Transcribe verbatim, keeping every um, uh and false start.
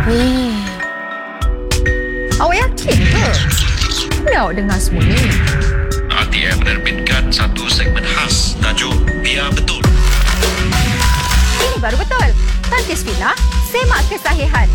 Hei, awak yakin ke? Boleh awak dengar semua ni? R T M menerbitkan satu segmen khas tajuk Biar Betul. Ini baru betul. Tantis Fila, semak kesahihan.